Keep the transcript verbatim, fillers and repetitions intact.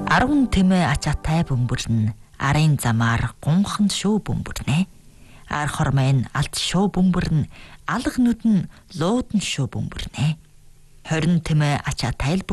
Арван тэмээ ачаатай бөмбөрн арын замаар гунхан шүү бөмбөрнэ. Ар хормын алт шүү бөмбөрн алга нүдэн луудан шүү бөмбөрнэ. Хорин тэмээ ачаатай